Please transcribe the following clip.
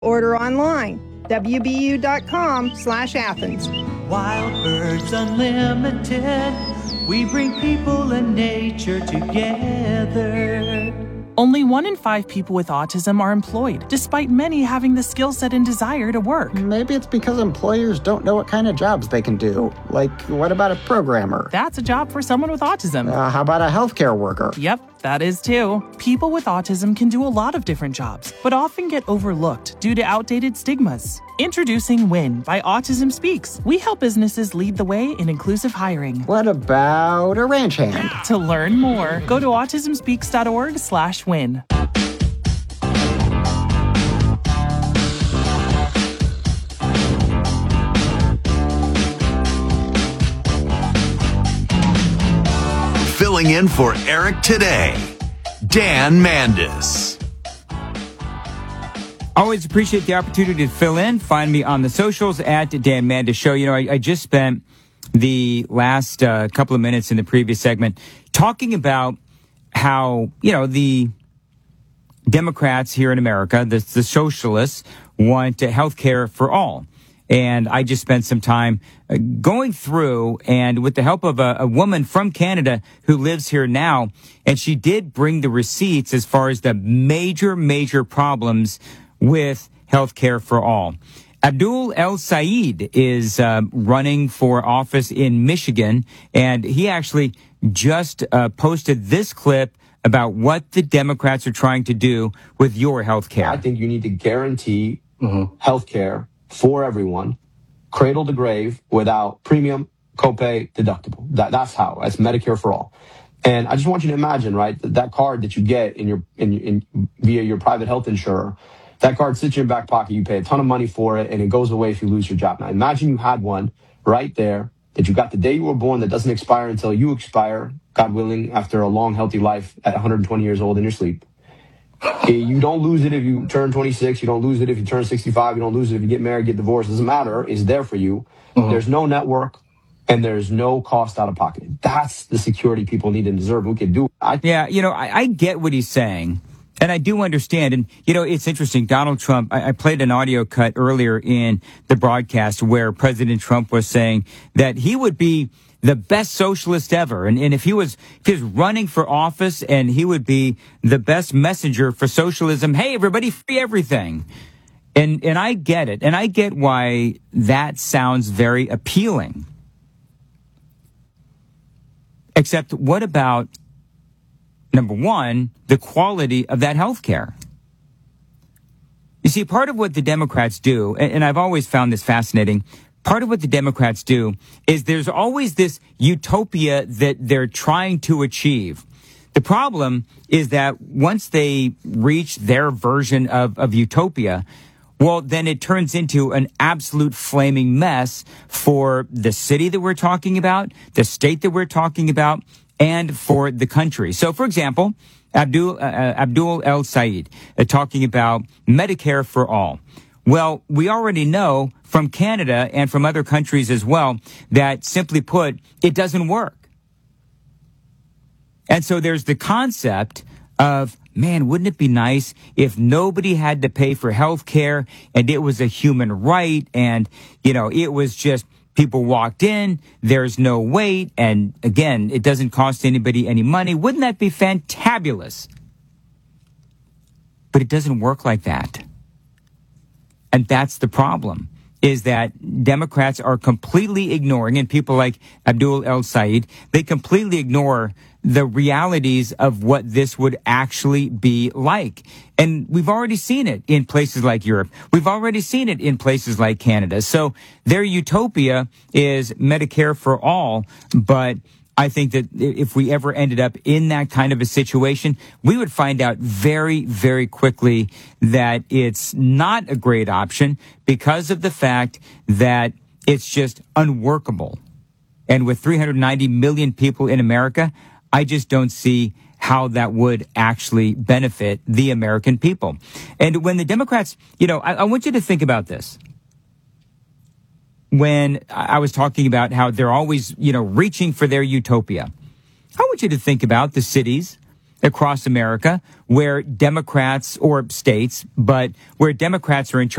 Order online, wbu.com/Athens. Wild Birds Unlimited, we bring people and nature together. Only 1 in 5 people with autism are employed, despite many having the skill set and desire to work. Maybe it's because employers don't know what kind of jobs they can do. Like, what about a programmer? That's a job for someone with autism. How about a healthcare worker? Yep, that is too. People with autism can do a lot of different jobs, but often get overlooked due to outdated stigmas. Introducing WIN by Autism Speaks. We help businesses lead the way in inclusive hiring. What about a ranch hand? To learn more, go to autismspeaks.org/win. Filling in for Eric today, Dan Mandis. Always appreciate the opportunity to fill in. Find me on the socials at Dan Mandis Show. You know, I just spent the last couple of minutes in the previous segment talking about how, you know, the Democrats here in America, the socialists, want health care for all. And I just spent some time going through, and with the help of a woman from Canada who lives here now, and she did bring the receipts as far as the major problems with health care for all. Abdul El Sayed is running for office in Michigan, and he actually just posted this clip about what the Democrats are trying to do with your health care. I think you need to guarantee health care for everyone, cradle to grave, without premium, copay, deductible. That's how. That's Medicare for all. And I just want you to imagine, right, that card that you get via your private health insurer, that card sits in your back pocket. You pay a ton of money for it, and it goes away if you lose your job. Now, imagine you had one right there that you got the day you were born that doesn't expire until you expire, God willing, after a long, healthy life at 120 years old in your sleep. You don't lose it if you turn 26. You don't lose it if you turn 65. You don't lose it if you get married, get divorced. It doesn't matter. It's there for you. There's no network, and there's no cost out of pocket. That's the security people need and deserve. We can do it. Yeah, you know, I get what he's saying. And I do understand. And, you know, it's interesting. Donald Trump, I played an audio cut earlier in the broadcast where President Trump was saying that he would be the best socialist ever. And if he was running for office, and he would be the best messenger for socialism. Hey, everybody, free everything. And I get it. And I get why that sounds very appealing. Except what about, number one, the quality of that health care? You see, part of what the Democrats do, and I've always found this fascinating, part of what the Democrats do is there's always this utopia that they're trying to achieve. The problem is that once they reach their version of utopia, well, then it turns into an absolute flaming mess for the city that we're talking about, the state that we're talking about, and for the country. So, for example, Abdul El Sayed talking about Medicare for all. Well, we already know from Canada and from other countries as well that, simply put, it doesn't work. And so there's the concept of, man, wouldn't it be nice if nobody had to pay for health care and it was a human right, and, you know, it was just people walked in, there's no wait, and again, it doesn't cost anybody any money. Wouldn't that be fantabulous? But it doesn't work like that. And that's the problem, is that Democrats are completely ignoring, and people like Abdul El Sayed, they completely ignore the realities of what this would actually be like. And we've already seen it in places like Europe. We've already seen it in places like Canada. So their utopia is Medicare for all. But I think that if we ever ended up in that kind of a situation, we would find out very, very quickly that it's not a great option because of the fact that it's just unworkable. And with 390 million people in America, I just don't see how that would actually benefit the American people. And when the Democrats, you know, I want you to think about this. When I was talking about how they're always, you know, reaching for their utopia, I want you to think about the cities across America where Democrats, or states, but where Democrats are in charge